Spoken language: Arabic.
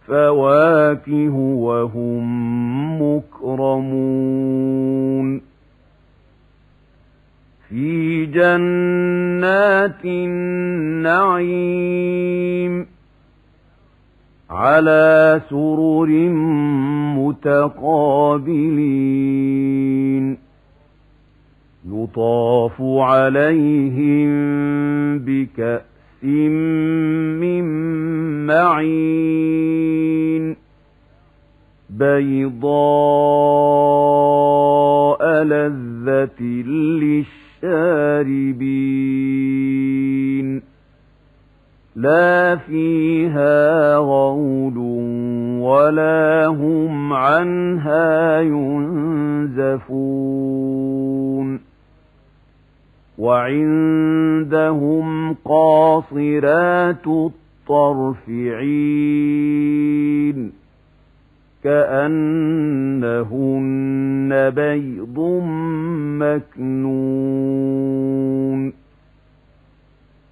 فواكه وهم مكرمون في جنات النعيم على سرر متقابلين يطاف عليهم بكأس من معين بيضاء لذة للشاربين لا فيها غول ولا هم عنها ينزفون وعندهم قاصرات الطرف عين كأنهن بيض مكنون